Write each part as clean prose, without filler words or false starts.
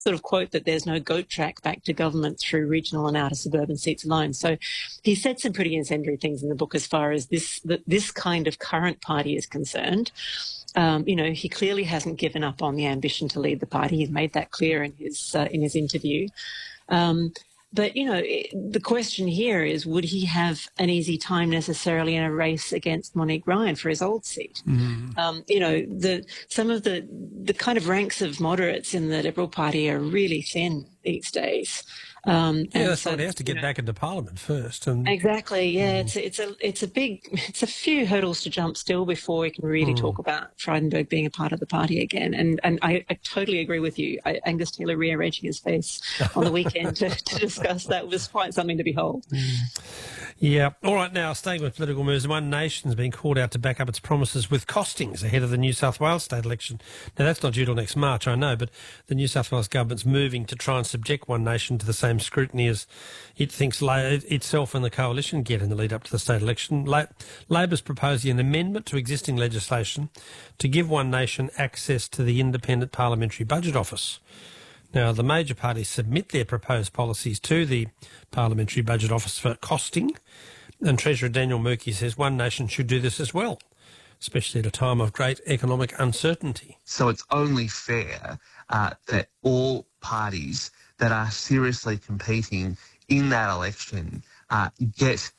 sort of quote that there's no goat track back to government through regional and outer suburban seats alone. So he said some pretty incendiary things in the book as far as this kind of current party is concerned. He clearly hasn't given up on the ambition to lead the party. He's made that clear in his interview. But, the question here is, would he have an easy time necessarily in a race against Monique Ryan for his old seat? Some of the kind of ranks of moderates in the Liberal Party are really thin these days. That's right. He has to get back into Parliament first. Exactly. Yeah, it's a few hurdles to jump still before we can really talk about Frydenberg being a part of the party again. And I totally agree with you. Angus Taylor rearranging his face on the weekend to discuss that was quite something to behold. Yeah. All right. Now, staying with political moves, One Nation's been called out to back up its promises with costings ahead of the New South Wales state election. Now, that's not due till next March, I know, but the New South Wales government's moving to try and subject One Nation to the same scrutiny as it thinks itself and the coalition get in the lead up to the state election. Labor's proposing an amendment to existing legislation to give One Nation access to the Independent Parliamentary Budget Office. Now, the major parties submit their proposed policies to the Parliamentary Budget Office for costing, and Treasurer Daniel Murky says One Nation should do this as well, especially at a time of great economic uncertainty. So it's only fair that all parties that are seriously competing in that election get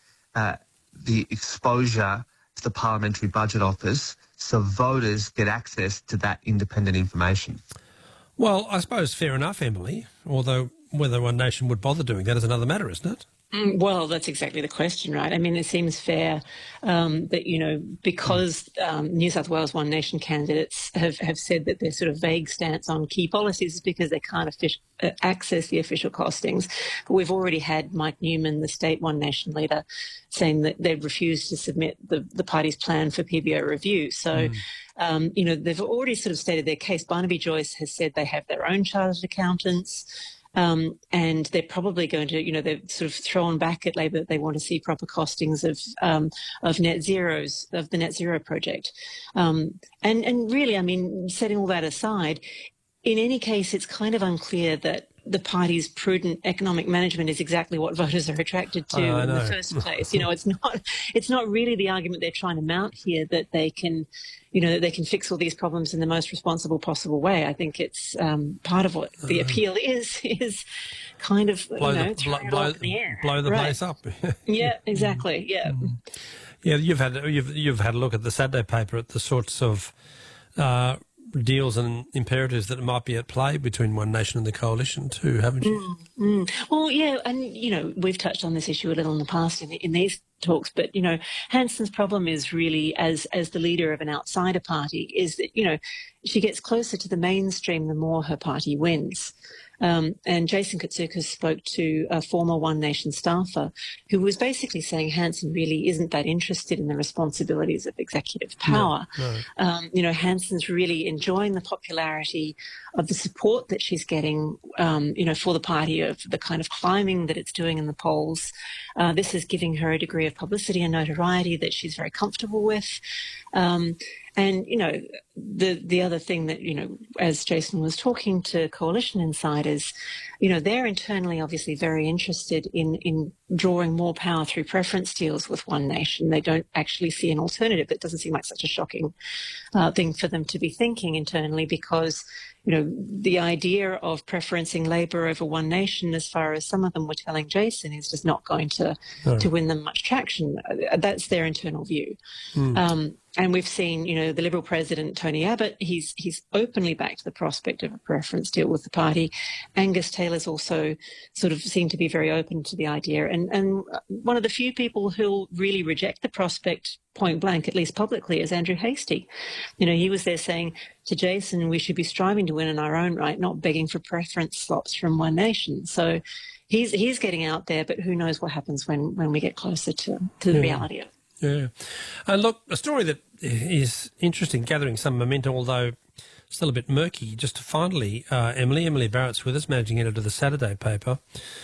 the exposure to the Parliamentary Budget Office so voters get access to that independent information. Well, I suppose fair enough, Emily, although whether One Nation would bother doing that is another matter, isn't it? Well, that's exactly the question, right? I mean, it seems fair that, because New South Wales One Nation candidates have said that their sort of vague stance on key policies is because they can't access the official costings. But we've already had Mike Newman, the state One Nation leader, saying that they've refused to submit the party's plan for PBO review. So, they've already sort of stated their case. Barnaby Joyce has said they have their own chartered accountants. And they're probably going to, they've sort of thrown back at Labor that they want to see proper costings of net zeros, of the net zero project. And really, I mean, setting all that aside, in any case, it's kind of unclear that the party's prudent economic management is exactly what voters are attracted to in the first place. It's not really the argument they're trying to mount here that they can, that they can fix all these problems in the most responsible possible way. I think it's part of what the appeal is kind of, blow the place up. Yeah, exactly. Yeah. Yeah, you've had a look at the Saturday paper at the sorts of deals and imperatives that might be at play between One Nation and the coalition too, haven't you? Well, yeah, and, we've touched on this issue a little in the past in these talks, but, Hanson's problem is really, as the leader of an outsider party, is that, she gets closer to the mainstream the more her party wins. And Jason Katsoukas spoke to a former One Nation staffer who was basically saying Hanson really isn't that interested in the responsibilities of executive power. No. Hanson's really enjoying the popularity of the support that she's getting, for the party, of the kind of climbing that it's doing in the polls. This is giving her a degree of publicity and notoriety that she's very comfortable with. And, the other thing that, as Jason was talking to coalition insiders, they're internally obviously very interested in drawing more power through preference deals with One Nation. They don't actually see an alternative. That doesn't seem like such a shocking thing for them to be thinking internally, because, the idea of preferencing Labor over One Nation, as far as some of them were telling Jason, is just not going to win them much traction. That's their internal view. And we've seen, the Liberal president, Tony Abbott, he's openly backed the prospect of a preference deal with the party. Angus Taylor's also sort of seemed to be very open to the idea. And one of the few people who'll really reject the prospect point blank, at least publicly, is Andrew Hastie. He was there saying to Jason, we should be striving to win in our own right, not begging for preference slots from One Nation. So he's getting out there, but who knows what happens when we get closer to the reality of it. Yeah. And look, a story that is interesting, gathering some momentum, although still a bit murky. Just finally, Emily Barrett's with us, managing editor of the Saturday paper,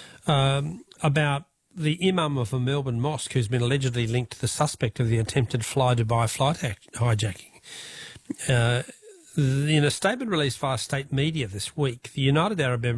about the imam of a Melbourne mosque who's been allegedly linked to the suspect of the attempted Fly Dubai flight hijacking. In a statement released via state media this week, the United Arab Emirates